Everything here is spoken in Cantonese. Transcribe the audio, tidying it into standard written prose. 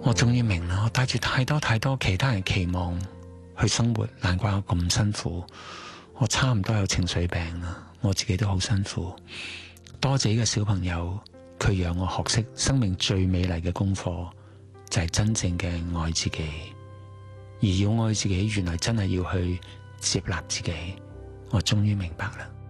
我終於明啦，我帶住太多其他人期望去生活，難怪我咁辛苦。我差唔多有情緒病啦，我自己都好辛苦。多謝呢個小朋友，佢讓我學識生命最美麗嘅功課，就係真正嘅愛自己。而要愛自己，原來真係要去接納自己。我終於明白啦。